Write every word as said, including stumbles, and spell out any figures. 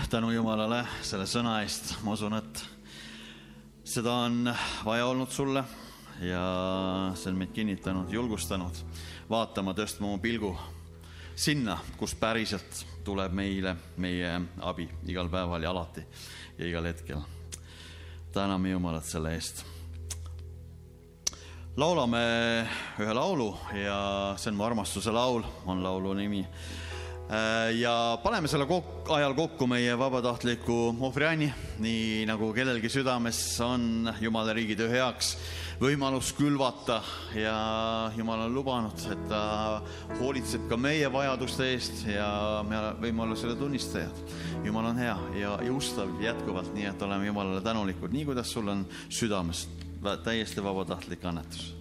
tänu Jumalale selle sõna eest. Ma usun, et seda on vaja olnud sulle ja see on meid kinnitanud, julgustanud, vaatama, tõstma oma pilgu sinna, kus päriselt tuleb meile meie abi igal päeval ja alati ja igal hetkel. Täname Jumalat selle eest. Laulame ühe laulu ja see on mu armastuse laul, on laulu nimi. Ja paneme selle kok- ajal kokku meie vabatahtliku ohvrianni, nii nagu kellelgi südames on Jumala riigi töö heaks võimalus külvata ja Jumal on lubanud, et ta hoolitseb ka meie vajaduste eest ja me võime olla selle tunnistajad. Jumal on hea ja ustav jätkuvalt, nii et oleme Jumalale tänulikud, nii kuidas sul on südames täiesti vabatahtlik annetus.